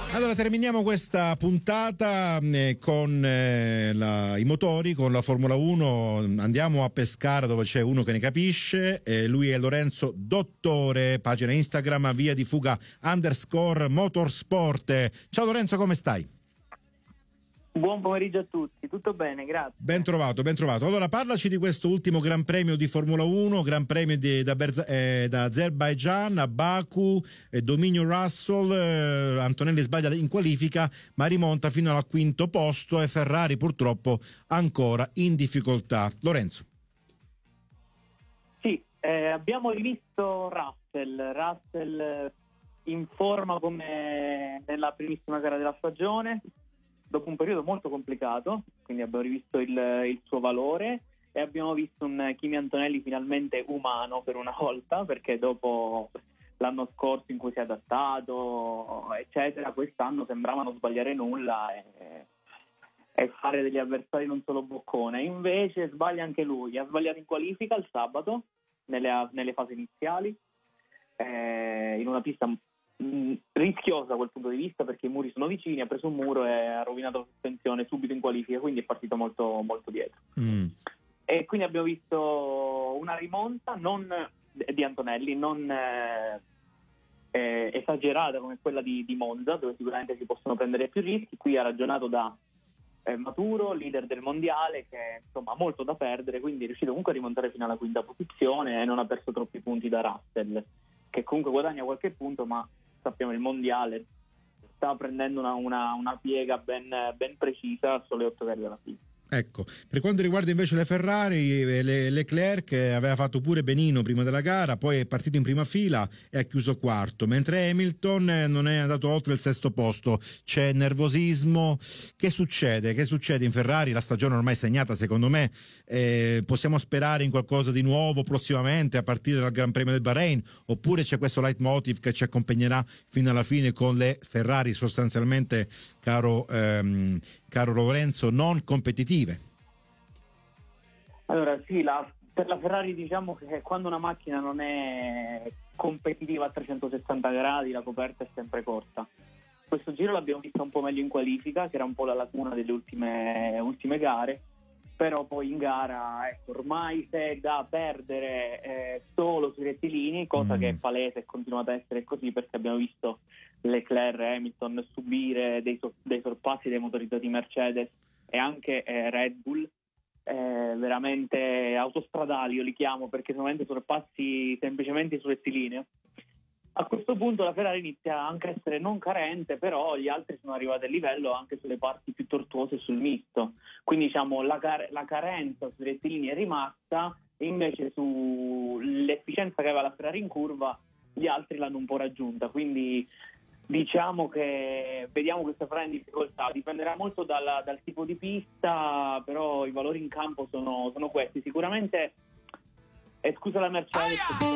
Allora terminiamo questa puntata con i motori, con la Formula 1. Andiamo a Pescara dove c'è uno che ne capisce, lui è Lorenzo Dottore, pagina Instagram via di fuga _motorsport. Ciao Lorenzo, come stai? Buon pomeriggio a tutti, tutto bene, grazie. Ben trovato, ben trovato. Allora parlaci di questo ultimo Gran Premio di Formula 1, Gran Premio da Azerbaijan a Baku, dominio Russell, Antonelli sbaglia in qualifica ma rimonta fino al quinto posto e Ferrari purtroppo ancora in difficoltà. Lorenzo. Sì, abbiamo rivisto Russell in forma come nella primissima gara della stagione, dopo un periodo molto complicato, quindi abbiamo rivisto il suo valore e abbiamo visto un Kimi Antonelli finalmente umano per una volta, perché dopo l'anno scorso in cui si è adattato, eccetera, quest'anno sembrava non sbagliare nulla e fare degli avversari non solo boccone. Invece sbaglia anche lui, ha sbagliato in qualifica il sabato, nelle fasi iniziali, in una pista rischiosa da quel punto di vista perché i muri sono vicini, ha preso un muro e ha rovinato la sospensione subito in qualifica, quindi è partito molto, molto dietro. E quindi abbiamo visto una rimonta non di Antonelli, non esagerata come quella di Monza, dove sicuramente si possono prendere più rischi. Qui ha ragionato da maturo, leader del mondiale, che insomma ha molto da perdere, quindi è riuscito comunque a rimontare fino alla quinta posizione e non ha perso troppi punti da Russell, che comunque guadagna qualche punto, ma sappiamo il mondiale sta prendendo una piega ben precisa, solo 8 gare dalla fine. Ecco, per quanto riguarda invece le Ferrari, Leclerc aveva fatto pure benino prima della gara, poi è partito in prima fila e ha chiuso quarto, mentre Hamilton non è andato oltre il sesto posto. C'è nervosismo. Che succede? Che succede in Ferrari? La stagione ormai è segnata, secondo me. Possiamo sperare in qualcosa di nuovo prossimamente a partire dal Gran Premio del Bahrain, oppure c'è questo leitmotiv che ci accompagnerà fino alla fine con le Ferrari sostanzialmente, caro Lorenzo, non competitive? Allora sì, per la Ferrari diciamo che quando una macchina non è competitiva a 360 gradi la coperta è sempre corta. Questo giro l'abbiamo vista un po' meglio in qualifica, che era un po' la lacuna delle ultime gare, però poi in gara ormai se è da perdere solo sui rettilini, cosa che è palese e continuata a essere così, perché abbiamo visto Leclerc e Hamilton subire dei sorpassi dei motorizzati Mercedes e anche Red Bull, veramente autostradali io li chiamo, perché sono veramente sorpassi semplicemente sul rettilineo. A questo punto la Ferrari inizia anche a essere non carente, però gli altri sono arrivati a livello anche sulle parti più tortuose sul misto, quindi diciamo la carenza sui rettilini è rimasta, e invece sull'efficienza che aveva la Ferrari in curva gli altri l'hanno un po' raggiunta, quindi diciamo che vediamo questa Ferrari in difficoltà. Dipenderà molto dal tipo di pista, però i valori in campo sono questi. Sicuramente, scusa la Mercedes,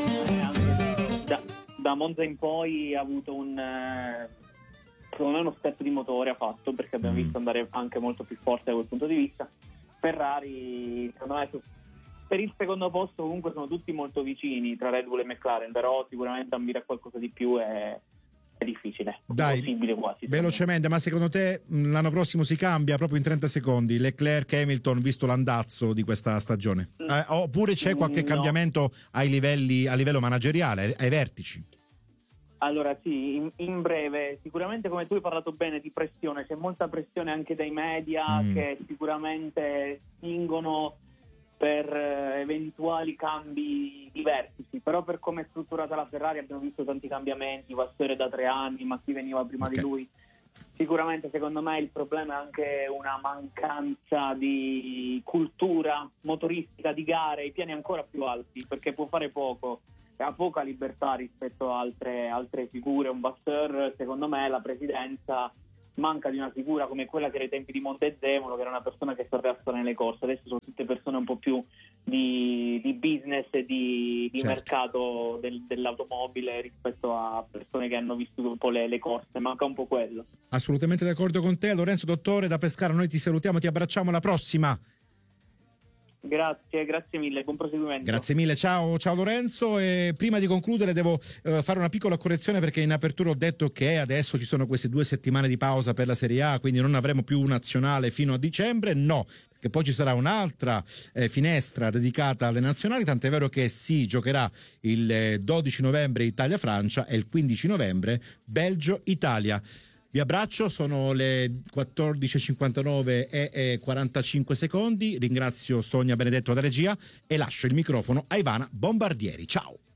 da Monza in poi ha avuto secondo me uno step di motore ha fatto, perché abbiamo visto andare anche molto più forte da quel punto di vista. Ferrari, secondo me, per il secondo posto comunque sono tutti molto vicini tra Red Bull e McLaren, però sicuramente ambire a qualcosa di più è difficile, impossibile quasi. Velocemente, ma secondo te l'anno prossimo si cambia proprio in 30 secondi Leclerc e Hamilton, visto l'andazzo di questa stagione? Oppure c'è qualche cambiamento a livello manageriale, ai vertici? Allora sì, in breve, sicuramente, come tu hai parlato bene di pressione, c'è molta pressione anche dai media che sicuramente spingono per eventuali cambi diversi, però per come è strutturata la Ferrari abbiamo visto tanti cambiamenti, Vasseur da 3 anni, ma chi veniva prima di lui. Sicuramente secondo me il problema è anche una mancanza di cultura motoristica di gare, ai piani ancora più alti, perché può fare poco, ha poca libertà rispetto a altre figure. Un Vasseur, secondo me la presidenza manca di una figura come quella che era ai tempi di Montezemolo, che era una persona che sapeva stare nelle corse. Adesso sono tutte persone un po' più di business e di mercato dell'automobile rispetto a persone che hanno vissuto un po' le corse. Manca un po' quello. Assolutamente d'accordo con te, Lorenzo Dottore da Pescara. Noi ti salutiamo, ti abbracciamo, alla prossima. Grazie mille, buon proseguimento. Grazie mille, ciao Lorenzo. E prima di concludere devo fare una piccola correzione, perché in apertura ho detto che adesso ci sono queste 2 settimane di pausa per la Serie A, quindi non avremo più un nazionale fino a dicembre. No, perché poi ci sarà un'altra finestra dedicata alle nazionali, tant'è vero che si giocherà il 12 novembre Italia-Francia e il 15 novembre Belgio-Italia. Vi abbraccio, sono le 14.59 e 45 secondi. Ringrazio Sonia Benedetto da regia e lascio il microfono a Ivana Bombardieri. Ciao!